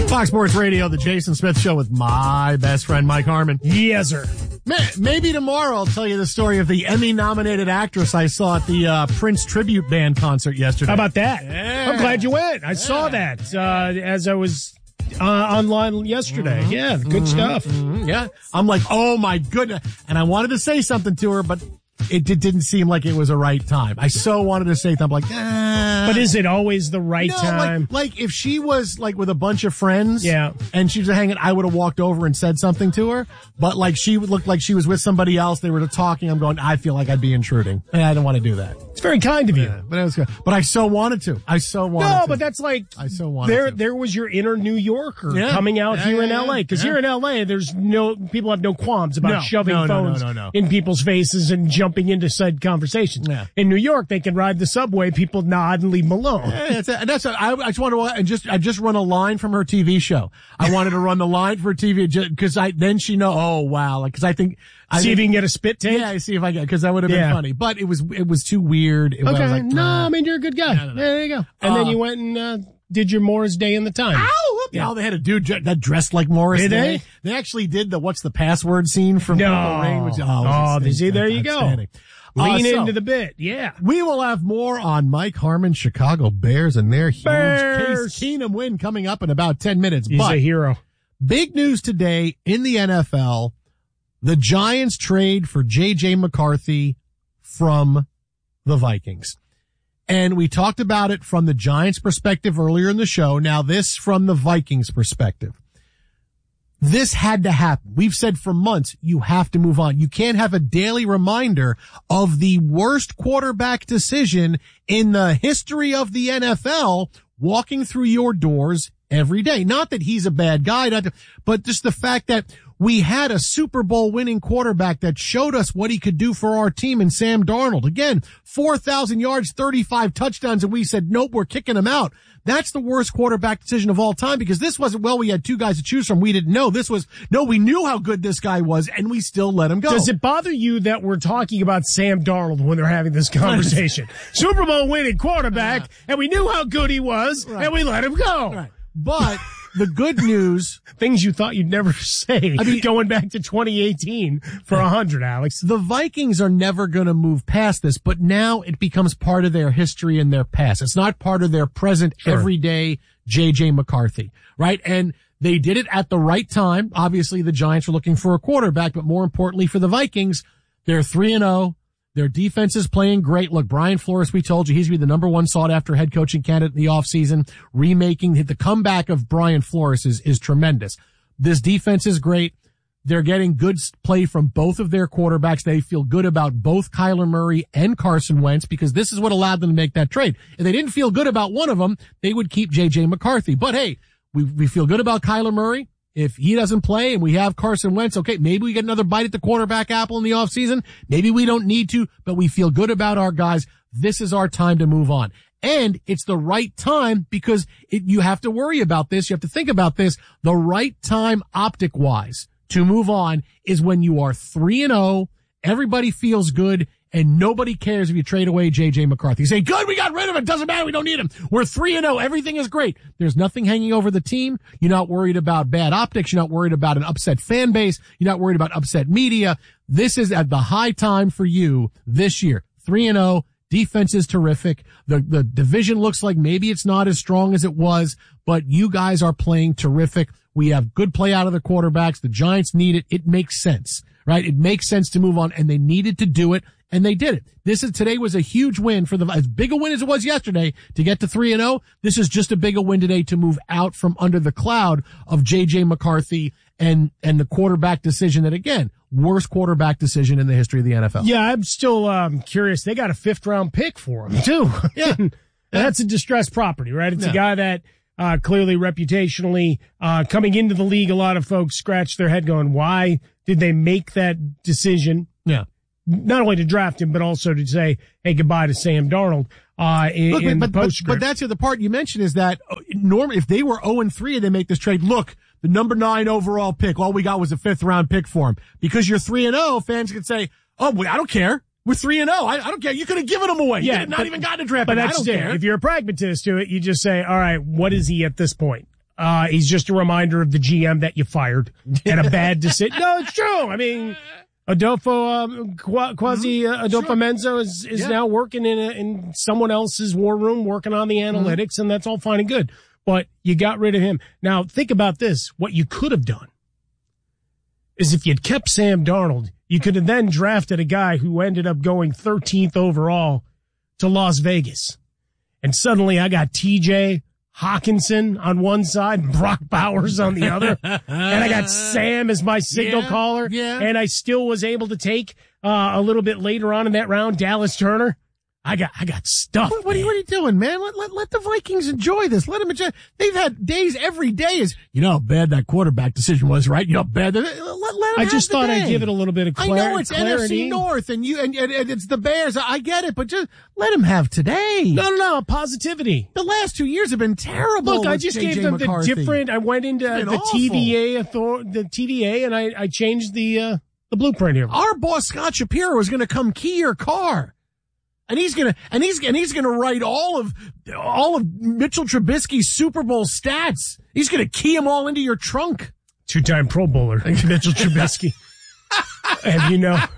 Fox Sports Radio, the Jason Smith Show with my best friend, Mike Harmon. Yes, sir. Maybe tomorrow I'll tell you the story of the Emmy-nominated actress I saw at the Prince tribute band concert yesterday. How about that? Yeah. I'm glad you went. I saw that as I was online yesterday. Mm-hmm. Yeah, good stuff. Mm-hmm. Yeah. I'm like, oh my goodness. And I wanted to say something to her, but it didn't seem like it was a right time. I so wanted to say something like, But is it always the right time? Like if she was like with a bunch of friends, yeah, and she was hanging, I would have walked over and said something to her. But like she would look like she was with somebody else. They were talking. I'm going, I feel like I'd be intruding, and I don't want to do that. It's very kind of you. Yeah, but it was good. But I so wanted to. No, but that's like I so wanted to. There was your inner New Yorker coming out here in L.A. Because here in L.A. there's people have no qualms about shoving phones in people's faces and jumping into said conversations. Yeah. In New York, they can ride the subway, people nod and leave them alone. I just want to. I just run a line from her TV show. I wanted to run the line for her TV because then she know. Oh wow! Because I think. See if you can get a spit take? Yeah, see if I can, because that would have been funny. But it was too weird. Okay. I mean, you're a good guy. No. There you go. And then you went and did your Morris Day in the Times. Ow! Yeah, they had a dude that dressed like Morris Did Day. They actually did the what's the password scene from Purple Rain. Which, see, there you go. Lean into the bit. Yeah. We will have more on Mike Harmon, Chicago Bears, and their huge Bears. Case Keenum win coming up in about 10 minutes. He's a hero. Big news today in the NFL. The Giants trade for J.J. McCarthy from the Vikings. And we talked about it from the Giants' perspective earlier in the show. Now this from the Vikings' perspective. This had to happen. We've said for months, you have to move on. You can't have a daily reminder of the worst quarterback decision in the history of the NFL walking through your doors every day. Not that he's a bad guy, but just the fact that we had a Super Bowl winning quarterback that showed us what he could do for our team in Sam Darnold. Again, 4,000 yards, 35 touchdowns, and we said, nope, we're kicking him out. That's the worst quarterback decision of all time because this wasn't, we had two guys to choose from. We didn't know. We knew how good this guy was and we still let him go. Does it bother you that we're talking about Sam Darnold when they're having this conversation? Super Bowl winning quarterback, and we knew how good he was, and we let him go. Right. But the good news, things you thought you'd never say, going back to 2018 for 100, Alex. The Vikings are never going to move past this, but now it becomes part of their history and their past. It's not part of their present everyday J.J. McCarthy, right? And they did it at the right time. Obviously, the Giants were looking for a quarterback, but more importantly for the Vikings, they're 3-0. Their defense is playing great. Look, Brian Flores, we told you, he's going to be the number one sought after head coaching candidate in the offseason. The comeback of Brian Flores is tremendous. This defense is great. They're getting good play from both of their quarterbacks. They feel good about both Kyler Murray and Carson Wentz because this is what allowed them to make that trade. If they didn't feel good about one of them, they would keep J.J. McCarthy. But hey, we feel good about Kyler Murray. If he doesn't play and we have Carson Wentz, okay, maybe we get another bite at the quarterback apple in the offseason. Maybe we don't need to, but we feel good about our guys. This is our time to move on. And it's the right time because you have to worry about this. You have to think about this. The right time optic-wise to move on is when you are 3-0, everybody feels good, and nobody cares if you trade away J.J. McCarthy. You say, good, we got rid of him. Doesn't matter. We don't need him. We're 3-0. Everything is great. There's nothing hanging over the team. You're not worried about bad optics. You're not worried about an upset fan base. You're not worried about upset media. This is at the high time for you this year. 3-0. Defense is terrific. The division looks like maybe it's not as strong as it was, but you guys are playing terrific. We have good play out of the quarterbacks. The Giants need it. It makes sense, right? It makes sense to move on, and they needed to do it. And they did it. Today was a huge win for as big a win as it was yesterday to get to 3-0. This is just a bigger win today to move out from under the cloud of J.J. McCarthy and the quarterback decision that, again, worst quarterback decision in the history of the NFL. Yeah, I'm still curious. They got a 5th round pick for him too. Yeah. That's a distressed property, right? It's a guy that clearly reputationally coming into the league, a lot of folks scratch their head going, why did they make that decision? Yeah. Not only to draft him, but also to say, hey, goodbye to Sam Darnold, in the postscript. But that's the part you mentioned is that normally if they were 0-3 and they make this trade, look, the number 9 overall pick, all we got was a 5th round pick for him. Because you're 3-0, fans could say, oh, well, I don't care. We're 3-0. I don't care. You could have given him away. Yeah, not even gotten a draft pick. But I don't care. If you're a pragmatist to it, you just say, all right, what is he at this point? He's just a reminder of the GM that you fired and a bad decision. No, it's true. I mean, Adolfo-Menzo is now working in someone else's war room, working on the analytics, and that's all fine and good. But you got rid of him. Now, think about this. What you could have done is if you'd kept Sam Darnold, you could have then drafted a guy who ended up going 13th overall to Las Vegas. And suddenly I got TJ Hawkinson on one side, Brock Bowers on the other, and I got Sam as my signal caller, and I still was able to take a little bit later on in that round Dallas Turner. I got stuff. What are you doing, man? Let the Vikings enjoy this. Let them enjoy. They've had days every day is, how bad that quarterback decision was, right? Bad. Let I just thought I'd give it a little bit of clarity. I know it's NFC North and it's the Bears. I get it, but just let them have today. No, positivity. The last 2 years have been terrible. Look, I just gave them McCarthy. the different. I went into the TVA, and I changed the blueprint here. Our boss Scott Shapiro is going to come key your car. And he's gonna write all of Mitchell Trubisky's Super Bowl stats. He's gonna key them all into your trunk. 2-time Pro Bowler, Mitchell Trubisky. And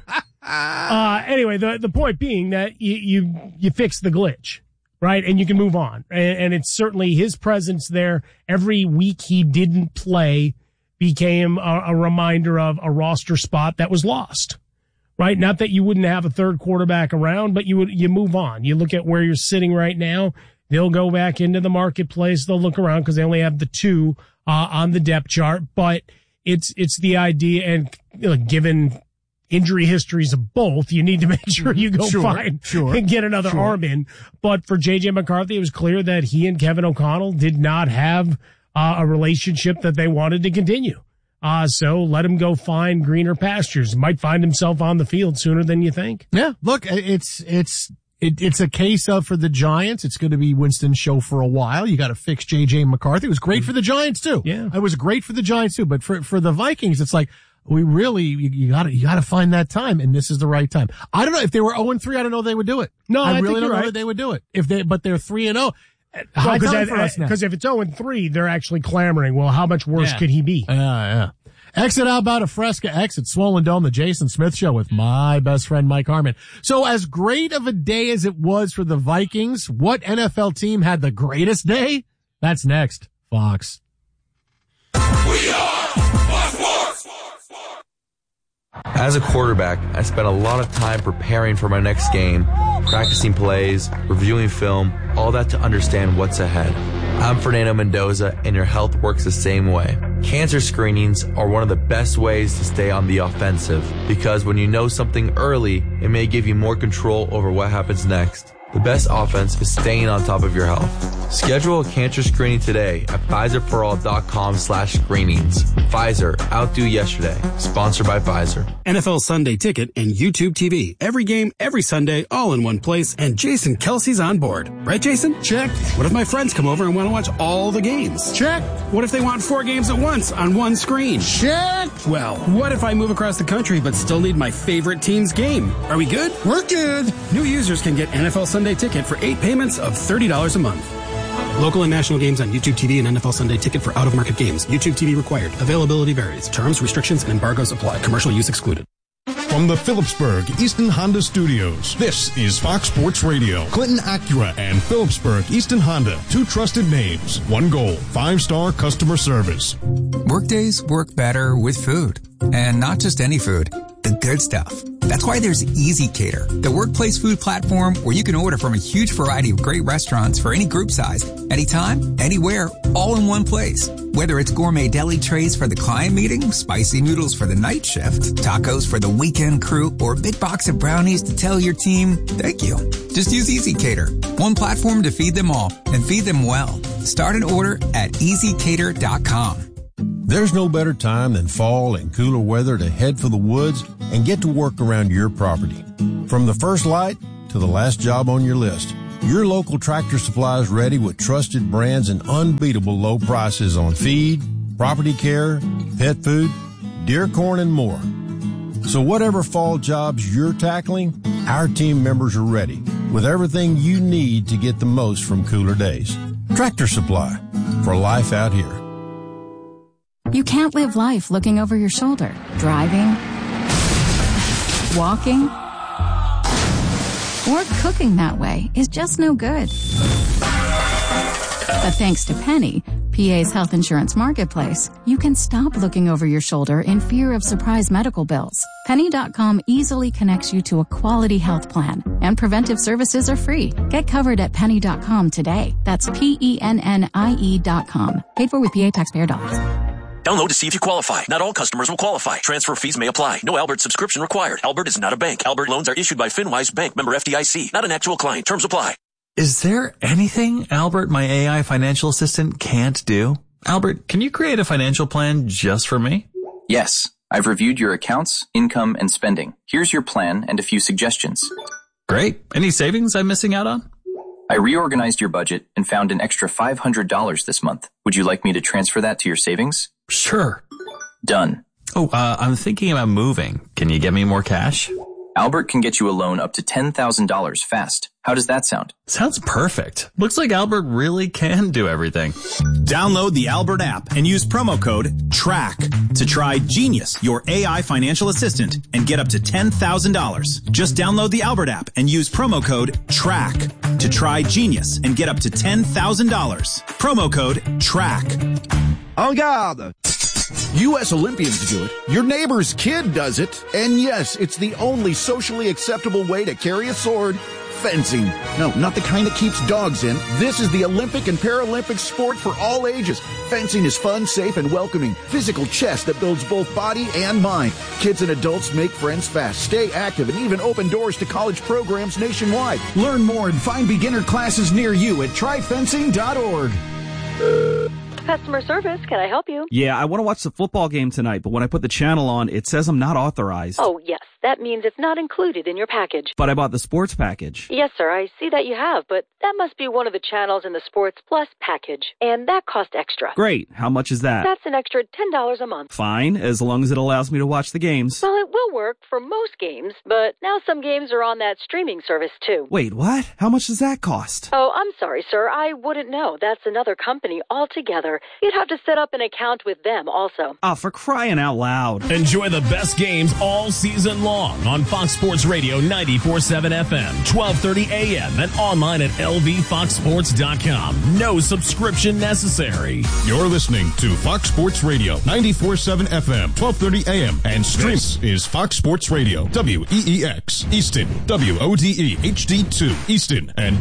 anyway, the point being that you fix the glitch, right? And you can move on. And it's certainly his presence there. Every week he didn't play became a reminder of a roster spot that was lost. Right? Not that you wouldn't have a third quarterback around, but you move on. You look at where you're sitting right now. They'll go back into the marketplace. They'll look around because they only have the two, on the depth chart, but it's the idea. And given injury histories of both, you need to make sure you go find and get another arm in. But for JJ McCarthy, it was clear that he and Kevin O'Connell did not have a relationship that they wanted to continue. So let him go find greener pastures. Might find himself on the field sooner than you think. Yeah, look, it's a case of for the Giants. It's going to be Winston's show for a while. You got to fix J.J. McCarthy. It was great for the Giants too. Yeah, it was great for the Giants too. But for the Vikings, it's like you got to find that time, and this is the right time. I don't know if they were 0-3. I don't know if they would do it. No, I really don't know that they would do it but they're 3-0. Because if it's 0-3, they're actually clamoring. Well, how much worse could he be? Yeah. Exit Alberta Fresca, exit Swollen Dome, the Jason Smith Show with my best friend Mike Harmon. So as great of a day as it was for the Vikings, what NFL team had the greatest day? That's next. Fox. We are Fox Sports. As a quarterback, I spent a lot of time preparing for my next game, practicing plays, reviewing film, all that to understand what's ahead. I'm Fernando Mendoza, and your health works the same way. Cancer screenings are one of the best ways to stay on the offensive, because when you know something early, it may give you more control over what happens next. The best offense is staying on top of your health. Schedule a cancer screening today at PfizerForAll.com/screenings. Pfizer, outdo yesterday. Sponsored by Pfizer. NFL Sunday Ticket and YouTube TV. Every game, every Sunday, all in one place. And Jason Kelsey's on board. Right, Jason? Check. What if my friends come over and want to watch all the games? Check. What if they want 4 games at once on one screen? Check. Well, what if I move across the country but still need my favorite team's game? Are we good? We're good. New users can get NFL Sunday Ticket for 8 payments of $30 a month. Local and national games on YouTube TV and NFL Sunday Ticket for out-of-market games. YouTube TV required. Availability varies. Terms, restrictions, and embargoes apply. Commercial use excluded. From the Phillipsburg Easton Honda Studios, this is Fox Sports Radio. Clinton Acura and Phillipsburg Easton Honda, 2 trusted names, 1 goal, 5-star customer service. Workdays work better with food. And not just any food, the good stuff. That's why there's Easy Cater, the workplace food platform where you can order from a huge variety of great restaurants for any group size, anytime, anywhere, all in one place. Whether it's gourmet deli trays for the client meeting, spicy noodles for the night shift, tacos for the weekend crew, or a big box of brownies to tell your team, thank you. Just use Easy Cater, one platform to feed them all and feed them well. Start an order at easycater.com. There's no better time than fall and cooler weather to head for the woods and get to work around your property. From the first light to the last job on your list, your local Tractor Supply is ready with trusted brands and unbeatable low prices on feed, property care, pet food, deer corn, and more. So whatever fall jobs you're tackling, our team members are ready with everything you need to get the most from cooler days. Tractor Supply, for life out here. You can't live life looking over your shoulder. Driving, walking, or cooking that way is just no good. But thanks to Penny, PA's health insurance marketplace, you can stop looking over your shoulder in fear of surprise medical bills. Penny.com easily connects you to a quality health plan, and preventive services are free. Get covered at Penny.com today. That's PENNIE.com. Paid for with PA taxpayer dollars. Download to see if you qualify. Not all customers will qualify. Transfer fees may apply. No Albert subscription required. Albert is not a bank. Albert loans are issued by FinWise Bank, member FDIC. Not an actual client. Terms apply. Is there anything Albert, my AI financial assistant, can't do? Albert, can you create a financial plan just for me? Yes. I've reviewed your accounts, income, and spending. Here's your plan and a few suggestions. Great. Any savings I'm missing out on? I reorganized your budget and found an extra $500 this month. Would you like me to transfer that to your savings? Sure. Done. Oh, I'm thinking about moving. Can you get me more cash? Albert can get you a loan up to $10,000 fast. How does that sound? Sounds perfect. Looks like Albert really can do everything. Download the Albert app and use promo code TRACK to try Genius, your AI financial assistant, and get up to $10,000. Just download the Albert app and use promo code TRACK to try Genius and get up to $10,000. Promo code TRACK. En garde! U.S. Olympians do it. Your neighbor's kid does it. And yes, it's the only socially acceptable way to carry a sword. Fencing. No, not the kind that keeps dogs in. This is the Olympic and Paralympic sport for all ages. Fencing is fun, safe, and welcoming. Physical chess that builds both body and mind. Kids and adults make friends fast, stay active, and even open doors to college programs nationwide. Learn more and find beginner classes near you at tryfencing.org. Customer service, can I help you? Yeah, I want to watch the football game tonight, but when I put the channel on, it says I'm not authorized. Oh, yes. That means it's not included in your package. But I bought the sports package. Yes, sir, I see that you have, but that must be one of the channels in the Sports Plus package, and that costs extra. Great. How much is that? That's an extra $10 a month. Fine, as long as it allows me to watch the games. Well, it will work for most games, but now some games are on that streaming service, too. Wait, what? How much does that cost? Oh, I'm sorry, sir. I wouldn't know. That's another company altogether. You'd have to set up an account with them also. Oh, for crying out loud. Enjoy the best games all season long on Fox Sports Radio 94.7 FM, 12:30 a.m. and online at lvfoxsports.com. No subscription necessary. You're listening to Fox Sports Radio 94.7 FM, 12:30 a.m. and streams is Fox Sports Radio, WEEX, Easton, WODE, HD2, Easton, and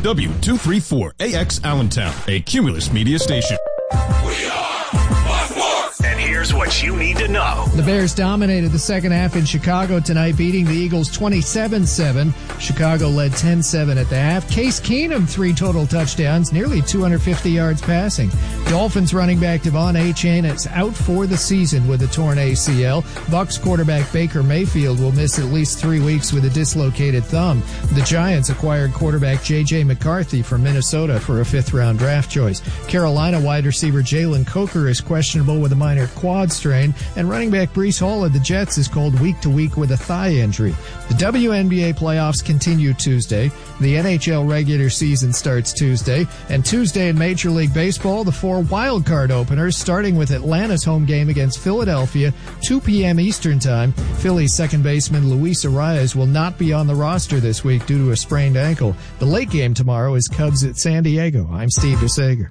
W234AX Allentown, a Cumulus media station. We are Fox Sports. And here's what you need to know. The Bears dominated the second half in Chicago tonight, beating the Eagles 27-7. Chicago led 10-7 at the half. Case Keenum, 3 total touchdowns, nearly 250 yards passing. Dolphins running back Devon Achane is out for the season with a torn ACL. Bucs quarterback Baker Mayfield will miss at least 3 weeks with a dislocated thumb. The Giants acquired quarterback J.J. McCarthy from Minnesota for a 5th-round draft choice. Carolina wide receiver Jalen Coker is questionable with a minor quad strain, and running back Breece Hall of the Jets is called week to week with a thigh injury. The WNBA playoffs continue Tuesday. The NHL regular season starts Tuesday, and Tuesday in Major League Baseball, the 4 wildcard openers, starting with Atlanta's home game against Philadelphia, 2 p.m. Eastern Time. Phillies second baseman Luis Arias will not be on the roster this week due to a sprained ankle. The late game tomorrow is Cubs at San Diego. I'm Steve DeSager.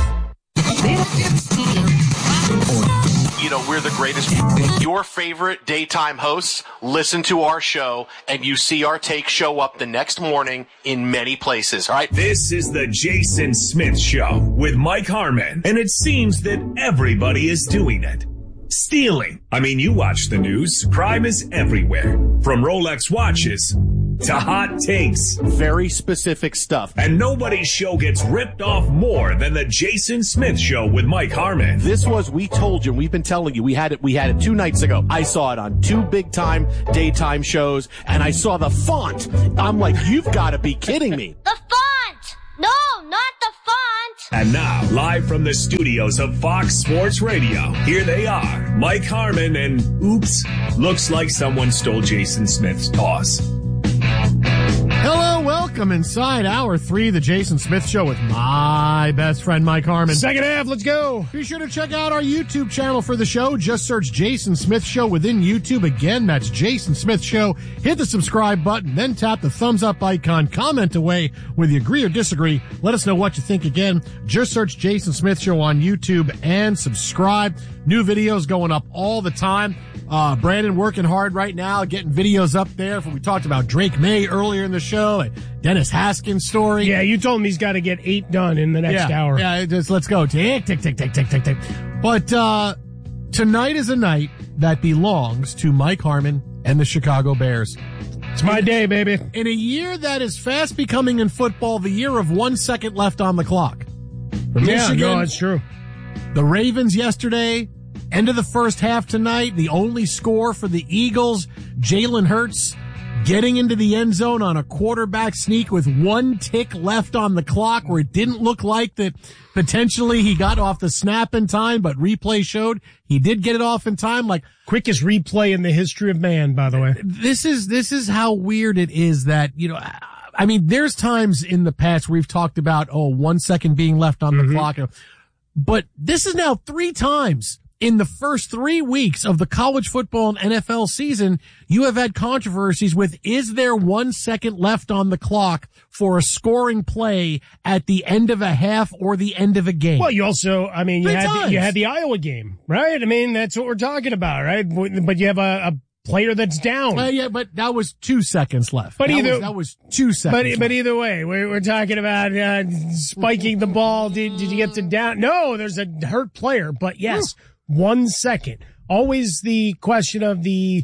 You know, we're the greatest. Your favorite daytime hosts listen to our show, and you see our take show up the next morning in many places, all right? This is the Jason Smith Show with Mike Harmon, and it seems that everybody is doing it. Stealing. I mean, you watch the news. Crime is everywhere. From Rolex watches to hot takes. Very specific stuff. And nobody's show gets ripped off more than the Jason Smith Show with Mike Harmon. This was, we told you, we've been telling you, we had it 2 nights ago. I saw it on 2 big-time daytime shows, and I saw the font. I'm like, you've got to be kidding me. The font! No, not the font! And now, live from the studios of Fox Sports Radio, here they are, Mike Harmon and, oops, looks like someone stole Jason Smith's toss. Hello, welcome Welcome inside hour 3 of the Jason Smith Show with my best friend, Mike Harmon. Second half, let's go. Be sure to check out our YouTube channel for the show. Just search Jason Smith Show within YouTube. Again, that's Jason Smith Show. Hit the subscribe button, then tap the thumbs up icon. Comment away whether you agree or disagree. Let us know what you think. Again, just search Jason Smith Show on YouTube and subscribe. New videos going up all the time. Brandon working hard right now, getting videos up there. We talked about Drake May earlier in the show, and Dennis Haskins' story. Yeah, you told him he's got to get 8 done in the next hour. Yeah, just let's go. Tick, tick, tick, tick, tick, tick, tick. But tonight is a night that belongs to Mike Harmon and the Chicago Bears. It's my day, baby. In a year that is fast becoming in football the year of 1 second left on the clock. For Michigan, no, it's true. The Ravens yesterday, end of the first half tonight, the only score for the Eagles, Jalen Hurts getting into the end zone on a quarterback sneak with 1 tick left on the clock where it didn't look like that potentially he got off the snap in time, but replay showed he did get it off in time. Like, quickest replay in the history of man, by the way. This is how weird it is that, I mean, there's times in the past where we've talked about, 1 second being left on the clock, but this is now 3 times in the first 3 weeks of the college football and NFL season, you have had controversies with, is there 1 second left on the clock for a scoring play at the end of a half or the end of a game? Well, you also, I mean, you had the Iowa game, right? I mean, that's what we're talking about, right? But you have a player that's down. Well, yeah, but that was 2 seconds left. But that was 2 seconds. But either way, we're talking about spiking the ball. Did you get to down? No, there's a hurt player, but yes. 1 second. Always the question of the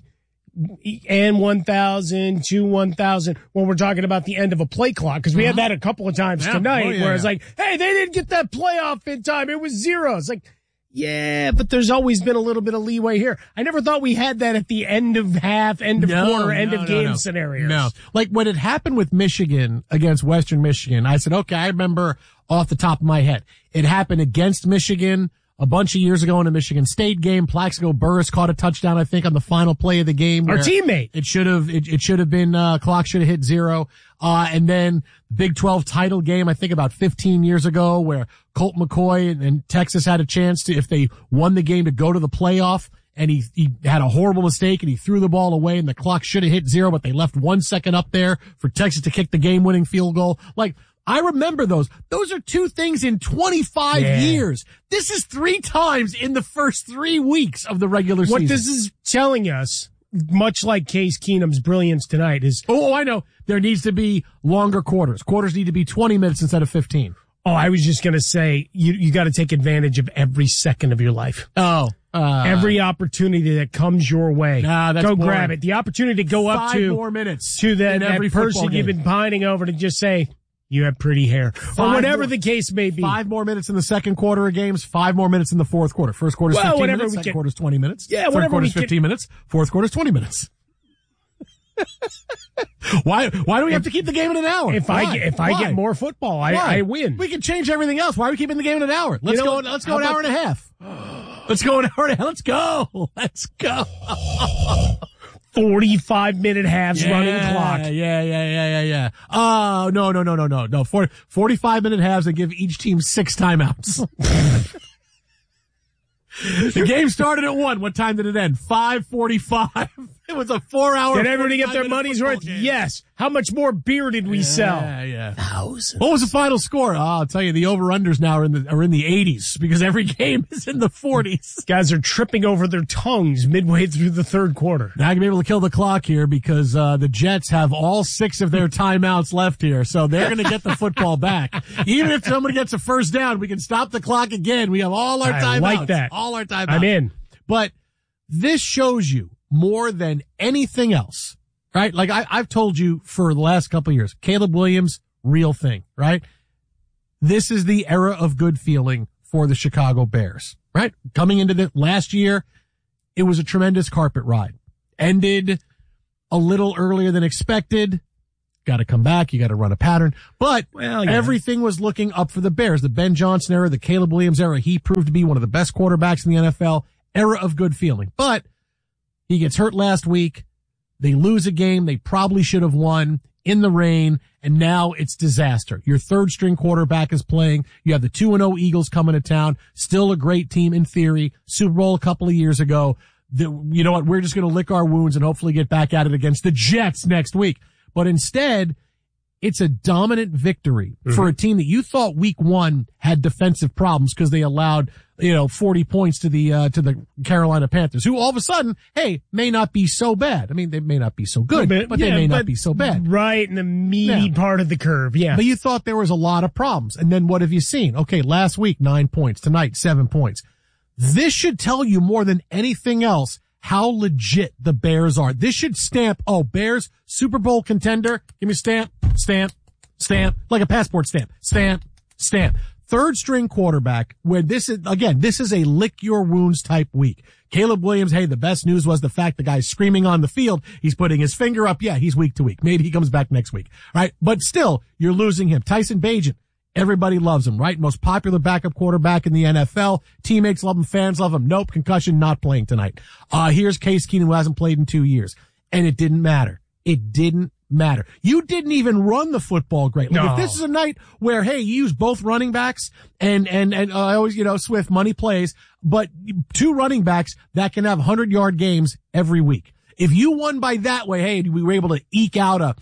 and 1,000 to 1,000 when we're talking about the end of a play clock. Cause we had that a couple of times tonight where it's like, hey, they didn't get that play off in time. It was 0. It's like, yeah, but there's always been a little bit of leeway here. I never thought we had that at the end of half, end of quarter, end of game scenarios. No. Like when it happened with Michigan against Western Michigan, I said, okay, I remember off the top of my head. It happened against Michigan a bunch of years ago in a Michigan State game. Plaxico Burress caught a touchdown, I think, on the final play of the game. Our teammate. It should have been, clock should have hit 0. And then Big 12 title game, I think about 15 years ago, where Colt McCoy and Texas had a chance to, if they won the game, to go to the playoff. And he had a horrible mistake and he threw the ball away and the clock should have hit 0, but they left 1 second up there for Texas to kick the game-winning field goal. Like, I remember those. Those are 2 things in 25 years. This is 3 times in the first 3 weeks of the regular season. What this is telling us, much like Case Keenum's brilliance tonight, is... Oh, I know. There needs to be longer quarters. Quarters need to be 20 minutes instead of 15. Oh, I was just going to say, you got to take advantage of every second of your life. Every opportunity that comes your way. Go grab it. The opportunity to go up to 5 more minutes to that person you've been pining over to just say, you have pretty hair. Or whatever the case may be. 5 more minutes in the second quarter of games, 5 more minutes in the fourth quarter. First quarter's 15 minutes, second quarter's 20 minutes. Yeah, third quarter's 15 minutes, fourth quarter's 20 minutes. Why do we have to keep the game in an hour? If I get more football, I win. We can change everything else. Why are we keeping the game in an hour? Let's go an hour and a half. Let's go an hour and a half. Let's go. 45-minute halves running clock. Yeah. Oh, no. 45-minute halves that give each team 6 timeouts. The game started at 1. What time did it end? 5:45. It was a 4-hour. Did everybody get their money's worth? Yes. How much more beer did we sell? Yeah. Thousands. What was the final score? I'll tell you, the over-unders now are in the 80s because every game is in the 40s. Guys are tripping over their tongues midway through the third quarter. Now I can be able to kill the clock here because the Jets have all 6 of their timeouts left here, so they're going to get the football back. Even if somebody gets a first down, we can stop the clock again. We have all our timeouts. I like that. All our timeouts. I'm in. But this shows you more than anything else, right? Like I've told you for the last couple of years, Caleb Williams, real thing, right? This is the era of good feeling for the Chicago Bears, right? Coming into the last year, it was a tremendous carpet ride. Ended a little earlier than expected. Got to come back. You got to run a pattern. But everything was looking up for the Bears. The Ben Johnson era, the Caleb Williams era, he proved to be one of the best quarterbacks in the NFL. Era of good feeling. But he gets hurt last week. They lose a game they probably should have won. in the rain, and now it's disaster. Your third string quarterback is playing. You have the 2-0 Eagles coming to town. Still a great team in theory. Super Bowl a couple of years ago. You know what? We're just going to lick our wounds and hopefully get back at it against the Jets next week. But instead, it's a dominant victory for a team that you thought week one had defensive problems because they allowed, 40 points to the Carolina Panthers, who all of a sudden, hey, may not be so bad. I mean, they may not be so good, but they may not be so bad. Right in the meaty part of the curve, yeah. But you thought there was a lot of problems. And then what have you seen? Okay, last week, 9 points. Tonight, 7 points. This should tell you more than anything else how legit the Bears are. This should stamp, Bears, Super Bowl contender. Give me stamp, like a passport stamp. Stamp. Third string quarterback, where this is a lick your wounds type week. Caleb Williams, hey, the best news was the fact the guy's screaming on the field. He's putting his finger up. Yeah, he's week to week. Maybe he comes back next week. Right? But still, you're losing him. Tyson Bagent. Everybody loves him, right? Most popular backup quarterback in the NFL. Teammates love him. Fans love him. Nope. Concussion, not playing tonight. Here's Case Keenum, who hasn't played in 2 years. And it didn't matter. It didn't matter. You didn't even run the football great. Like, if this is a night where, hey, you use both running backs and I always, Swift, money plays, but 2 running backs that can have 100-yard games every week. If you won by that way, hey, we were able to eke out a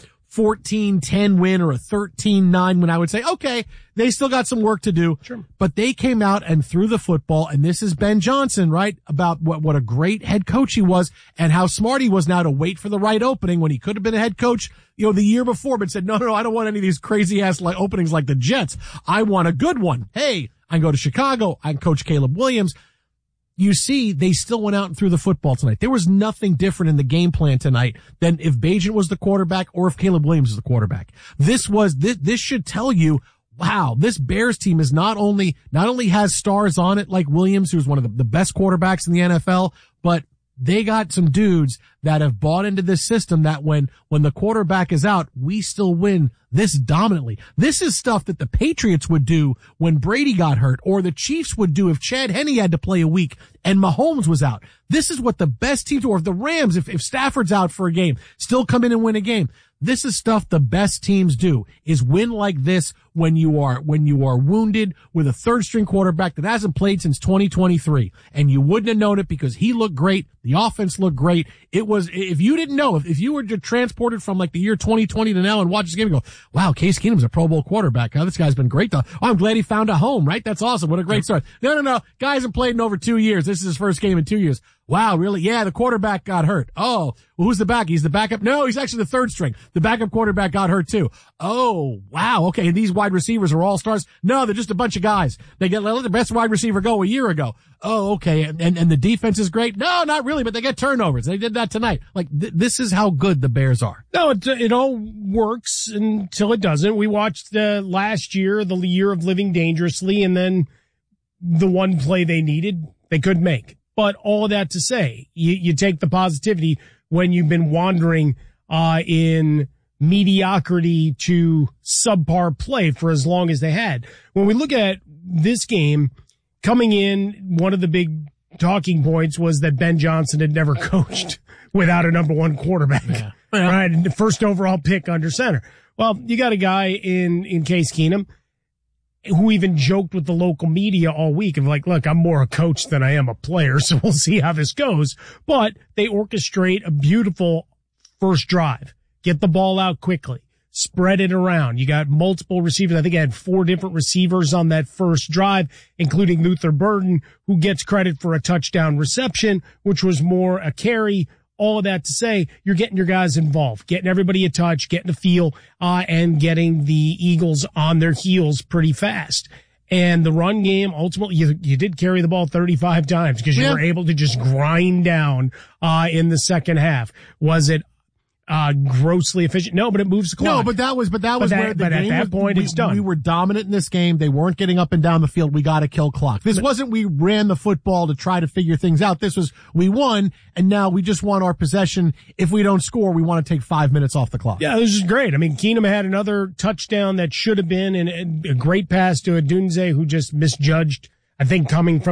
14-10 win or a 13-9 win, I would say, okay, they still got some work to do. Sure. But they came out and threw the football, and this is Ben Johnson, right? About what a great head coach he was and how smart he was now to wait for the right opening when he could have been a head coach, the year before, but said, no, I don't want any of these crazy ass openings like the Jets. I want a good one. Hey, I can go to Chicago. I can coach Caleb Williams. You see, they still went out and threw the football tonight. There was nothing different in the game plan tonight than if Bagent was the quarterback or if Caleb Williams was the quarterback. This should tell you, wow, this Bears team is not only has stars on it like Williams, who's one of the best quarterbacks in the NFL, but they got some dudes that have bought into this system that when the quarterback is out, we still win this dominantly. This is stuff that the Patriots would do when Brady got hurt, or the Chiefs would do if Chad Henne had to play a week and Mahomes was out. This is what the best teams, or if the Rams, if Stafford's out for a game, still come in and win a game. This is stuff the best teams do, is win like this when you are wounded with a third string quarterback that hasn't played since 2023. And you wouldn't have known it because he looked great. The offense looked great. It was, if you didn't know, if you were transported from like the year 2020 to now and watch this game and go, wow, Case Keenum's a Pro Bowl quarterback. Oh, this guy's been great though. Oh, I'm glad he found a home, right? That's awesome. What a great start. No. Guy hasn't played in over 2 years. This is his first game in 2 years. Wow, really? Yeah, the quarterback got hurt. Oh, well, who's the back? He's the backup? No, he's actually the third string. The backup quarterback got hurt too. Oh, wow. Okay, and these wide receivers are all stars? No, they're just a bunch of guys. They let the best wide receiver go a year ago. Oh, okay. And the defense is great? No, not really, but they get turnovers. They did that tonight. Like, this is how good the Bears are. No, it all works until it doesn't. We watched last year, the year of living dangerously, and then the one play they needed, they couldn't make. But all of that to say, you take the positivity when you've been wandering in mediocrity to subpar play for as long as they had. When we look at this game, coming in, one of the big talking points was that Ben Johnson had never coached without a number one quarterback. Yeah. Right? And the first overall pick under center. Well, you got a guy in Case Keenum who even joked with the local media all week of like, look, I'm more a coach than I am a player, so we'll see how this goes. But they orchestrate a beautiful first drive. Get the ball out quickly. Spread it around. You got multiple receivers. I think I had 4 different receivers on that first drive, including Luther Burden, who gets credit for a touchdown reception, which was more a carry. All of that to say, you're getting your guys involved, getting everybody a touch, getting a feel, and getting the Eagles on their heels pretty fast. And the run game, ultimately, you did carry the ball 35 times because you were able to just grind down in the second half. Was it grossly efficient? No, but it moves the clock. No, but that was where the game at that point it's done. We were dominant in this game. They weren't getting up and down the field. We got to kill clock. This wasn't we ran the football to try to figure things out. This was we won, and now we just want our possession. If we don't score, we want to take 5 minutes off the clock. Yeah, this is great. I mean, Keenum had another touchdown that should have been, and a great pass to Odunze, who just misjudged, I think, coming from